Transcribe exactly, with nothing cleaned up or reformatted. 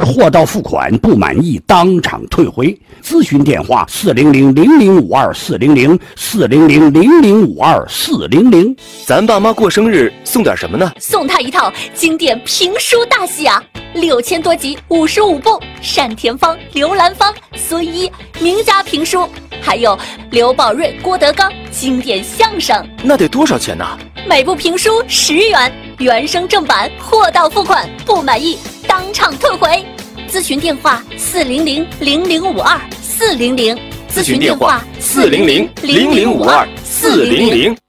货到付款，不满意当场退回。咨询电话：四零零零零五二四零零四零零零零五二四零零。 咱爸妈过生日送点什么呢？ 送他一套经典评书大戏啊，六千多集，五十五部，单田芳、刘兰芳、孙一名家评书，还有刘宝瑞、郭德纲经典相声。 那得多少钱呢？ 每部评书十元，原声正版，货到付款，不满意当场退回。咨询电话：四零零零零五二四零零。 咨询电话：四零零零零五二四零零。